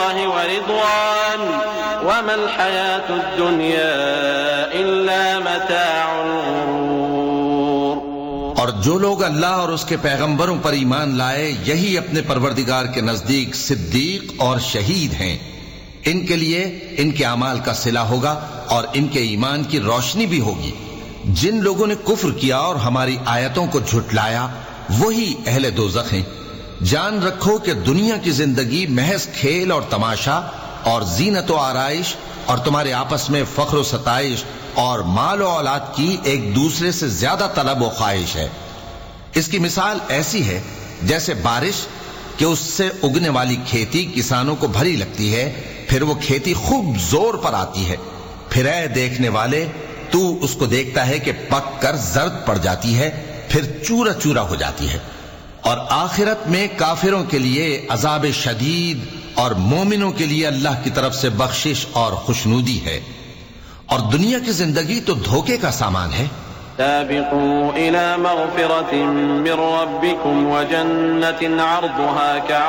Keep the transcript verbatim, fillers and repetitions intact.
الله ورضوان وما الحياة الدنيا إلا متاع الغرور. اور جو لوگ اللہ اور اس کے پیغمبروں پر ایمان لائے یہی اپنے پروردگار کے نزدیک صدیق اور شہید ہیں. ان کے لیے ان کے اعمال کا صلہ ہوگا اور ان کے ایمان کی روشنی بھی ہوگی. جن لوگوں نے کفر کیا اور ہماری آیتوں کو جھٹلایا وہی اہل دوزخ ہیں. جان رکھو کہ دنیا کی زندگی محض کھیل اور تماشا اور زینت و آرائش اور تمہارے آپس میں فخر و ستائش اور مال و اولاد کی ایک دوسرے سے زیادہ طلب و خواہش ہے. اس کی مثال ایسی ہے جیسے بارش کہ اس سے اگنے والی کھیتی کسانوں کو بھری لگتی ہے، پھر وہ کھیتی خوب زور پر آتی ہے، پھر اے دیکھنے والے تو اس کو دیکھتا ہے کہ پک کر زرد پڑ جاتی ہے، پھر چورا چورا ہو جاتی ہے. اور آخرت میں کافروں کے لیے عذاب شدید اور مومنوں کے لیے اللہ کی طرف سے بخشش اور خوشنودی ہے. اور دنیا کی زندگی تو دھوکے کا سامان ہے. سابقوا إلى مغفرة من ربكم وجنة عرضها كعرض